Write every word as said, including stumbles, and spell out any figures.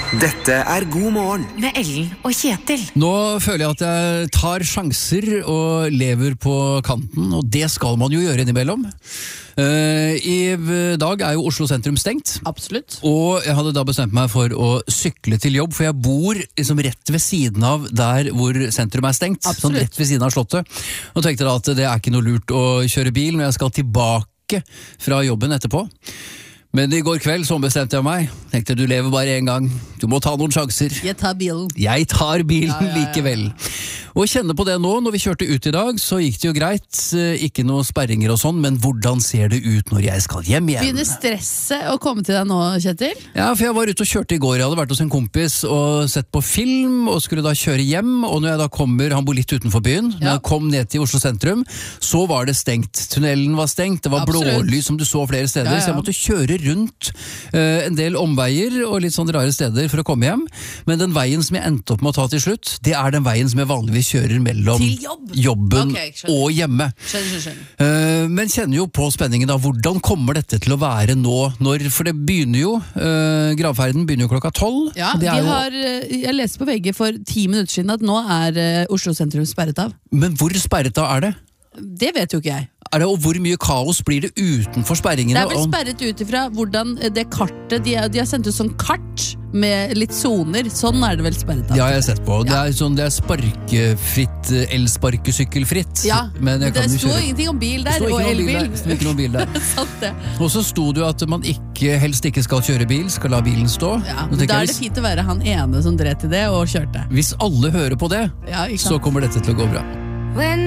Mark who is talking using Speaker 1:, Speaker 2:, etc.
Speaker 1: Dette er God morgen
Speaker 2: med Ellen og Kjetil.
Speaker 3: Nå føler jeg at jeg tar sjanser og lever på kanten, og det skal man jo gjøre innimellom. Uh, I dag er jo Oslo sentrum stengt.
Speaker 4: Absolutt.
Speaker 3: Og jeg hadde da bestemt meg for å sykle til jobb, for jeg bor liksom rett ved siden av der hvor sentrum er stengt.
Speaker 4: Absolutt.
Speaker 3: Sånn rett ved siden av slottet. Og tenkte da at det er ikke noe lurt å kjøre bil når jeg skal tilbake fra jobben etterpå. Men i går kveld så bestemte jeg meg. Tenkte du lever bare en gang. Du må ta noen sjanser.
Speaker 4: Jeg tar bilen.
Speaker 3: Jeg tar bilen
Speaker 4: Ja, ja, ja.
Speaker 3: likevel. Og kjenne på det nå, når vi kjørte ut i dag, så gikk det jo greit. Ikke noe sperringer og sånn, men hvordan ser det ut når jeg skal hjem igjen?
Speaker 4: Begynner stresset å komme til deg nå, Kjetil?
Speaker 3: Ja, for jeg var ute og kjørte i går. Jeg hadde vært hos en kompis og sett på film, og skulle da kjøre hjem. Og når jeg da kommer, han bor litt utenfor byen, når
Speaker 4: Ja.
Speaker 3: jeg kom ned til Oslo sentrum, så var det stengt. Tunnelen var stengt, det var
Speaker 4: Absolutt.
Speaker 3: blålys som du så flere steder,
Speaker 4: Ja, ja.
Speaker 3: så jeg måtte kjøre rundt eh, en del omveier og litt sånn rare steder for å komme hjem. Men den veien som jeg endte opp med å ta til slutt, det er den veien som jeg vanligvis kjører mellom
Speaker 4: Til jobb?
Speaker 3: jobben
Speaker 4: Ok, skjønner.
Speaker 3: og hjemme.
Speaker 4: Skjønner, skjønner, skjønner.
Speaker 3: Eh, men kjenner jo på spenningen da, hvordan kommer dette til å være nå? Når, for det begynner jo, uh, gravferden begynner jo klokka tolv.
Speaker 4: Ja,
Speaker 3: og det
Speaker 4: de
Speaker 3: er jo,
Speaker 4: har, eh, jeg leste på V G for ti minutter siden at nå er eh, Oslo sentrum sperret av.
Speaker 3: Men hvor sperret da er det?
Speaker 4: Det vet jo ikke jeg.
Speaker 3: Er det, og hvor mye kaos blir det utenfor sperringene?
Speaker 4: Det er vel
Speaker 3: Og-
Speaker 4: sperret ut ifra hvordan det kartet, de, er- de har sendt ut sånn kart med litt zoner, sånn er det vel sperret av.
Speaker 3: Det har jeg sett på. Det
Speaker 4: Ja.
Speaker 3: er sånn, det er sparkefritt, eh, elsparkesykkelfritt.
Speaker 4: Ja,
Speaker 3: men jeg
Speaker 4: det
Speaker 3: kan jo
Speaker 4: sto
Speaker 3: kjøre.
Speaker 4: ingenting om bil
Speaker 3: Det
Speaker 4: der,
Speaker 3: står ikke
Speaker 4: og
Speaker 3: noe bil der.
Speaker 4: elbil.
Speaker 3: Det står ikke noe bil der.
Speaker 4: Sant det.
Speaker 3: Og så sto det jo at man ikke, helst ikke skal kjøre bil, skal la bilen stå.
Speaker 4: Ja,
Speaker 3: Nå
Speaker 4: men
Speaker 3: tenker
Speaker 4: da
Speaker 3: jeg,
Speaker 4: er det
Speaker 3: hvis,
Speaker 4: fint å være han ene som dret i det og kjørte.
Speaker 3: hvis alle hører på det,
Speaker 4: Ja, ikke
Speaker 3: så
Speaker 4: sant?
Speaker 3: kommer dette til å gå bra.
Speaker 2: When